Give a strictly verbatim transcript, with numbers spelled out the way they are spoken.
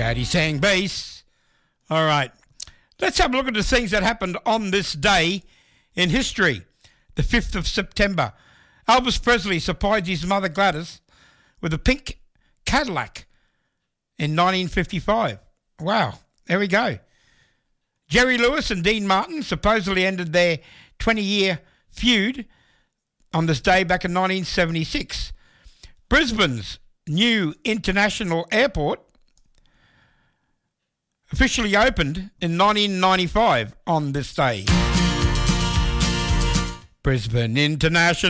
Scotty sang bass. All right. Let's have a look at the things that happened on this day in history. The fifth of September. Elvis Presley supplied his mother Gladys with a pink Cadillac in nineteen fifty-five. Wow. There we go. Jerry Lewis and Dean Martin supposedly ended their twenty-year feud on this day back in nineteen seventy-six. Brisbane's new international airport officially opened in nineteen ninety-five on this day. Brisbane International